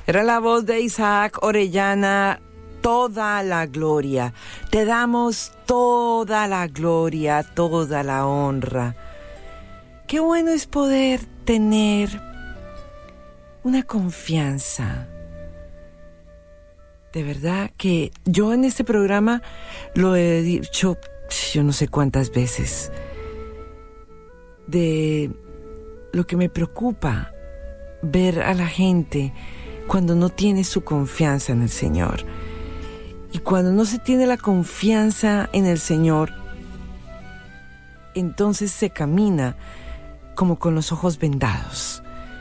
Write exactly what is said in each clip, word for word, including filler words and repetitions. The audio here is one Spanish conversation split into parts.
Era la voz de Isaac Orellana. Toda la gloria. Te damos toda la gloria, toda la honra. Qué bueno es poder tener una confianza. De verdad que yo en este programa lo he dicho yo no sé cuántas veces. De lo que me preocupa ver a la gente cuando no tiene su confianza en el Señor. Y cuando no se tiene la confianza en el Señor, entonces se camina como con los ojos vendados.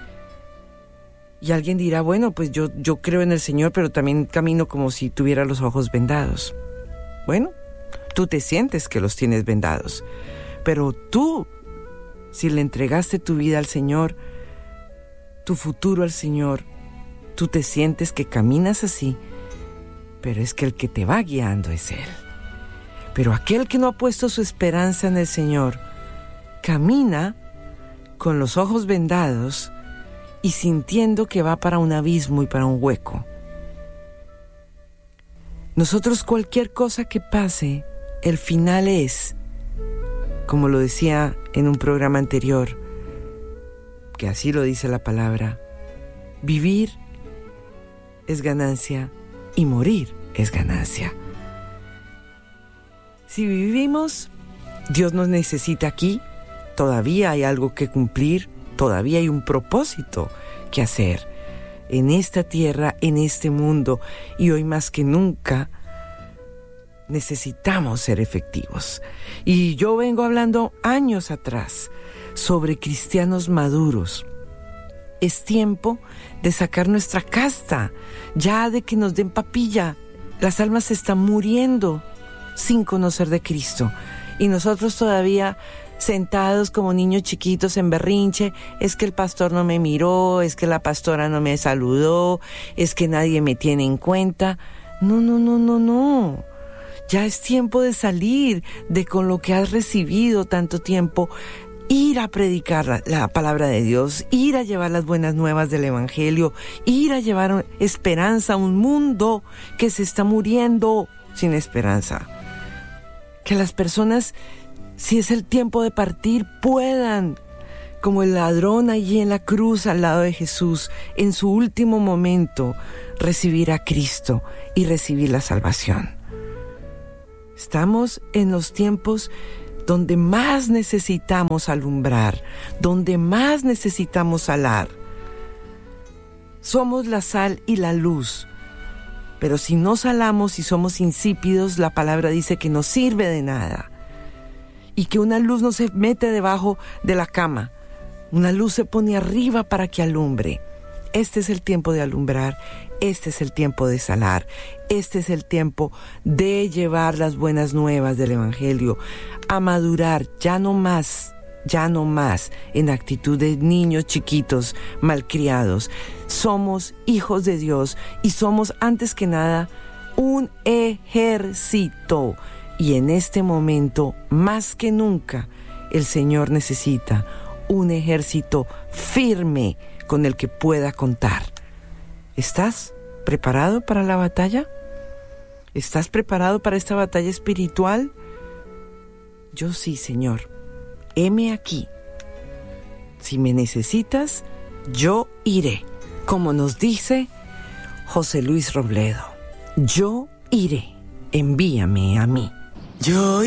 Y alguien dirá, bueno, pues yo, yo creo en el Señor, pero también camino como si tuviera los ojos vendados. Bueno, tú te sientes que los tienes vendados, pero tú, si le entregaste tu vida al Señor, tu futuro al Señor, tú te sientes que caminas así, pero es que el que te va guiando es Él. Pero aquel que no ha puesto su esperanza en el Señor, camina con los ojos vendados y sintiendo que va para un abismo y para un hueco. Nosotros, cualquier cosa que pase, el final es, como lo decía en un programa anterior, que así lo dice la palabra, vivir es ganancia y morir es ganancia. Si vivimos, Dios nos necesita aquí, todavía hay algo que cumplir, todavía hay un propósito que hacer en esta tierra, en este mundo, y hoy más que nunca necesitamos ser efectivos. Y yo vengo hablando años atrás sobre cristianos maduros. Es tiempo de sacar nuestra casta, ya de que nos den papilla. Las almas se están muriendo sin conocer de Cristo. Y nosotros todavía sentados como niños chiquitos en berrinche, es que el pastor no me miró, es que la pastora no me saludó, es que nadie me tiene en cuenta. No, no, no, no, no. Ya es tiempo de salir de con lo que has recibido tanto tiempo, ir a predicar la, la palabra de Dios, ir a llevar las buenas nuevas del Evangelio, ir a llevar esperanza a un mundo que se está muriendo sin esperanza. Que las personas, si es el tiempo de partir, puedan, como el ladrón allí en la cruz al lado de Jesús, en su último momento, recibir a Cristo y recibir la salvación. Estamos en los tiempos donde más necesitamos alumbrar, donde más necesitamos salar. Somos la sal y la luz, pero si no salamos y somos insípidos, la palabra dice que no sirve de nada. Y que una luz no se mete debajo de la cama, una luz se pone arriba para que alumbre. Este es el tiempo de alumbrar, este es el tiempo de salar, este es el tiempo de llevar las buenas nuevas del Evangelio, a madurar, ya no más, ya no más en actitud de niños chiquitos malcriados. Somos hijos de Dios y somos antes que nada un ejército. Y en este momento, más que nunca, el Señor necesita un ejército firme con el que pueda contar. ¿Estás preparado para la batalla? ¿Estás preparado para esta batalla espiritual? Yo sí, Señor. Heme aquí. Si me necesitas, yo iré. Como nos dice José Luis Robledo, yo iré. Envíame a mí. Yo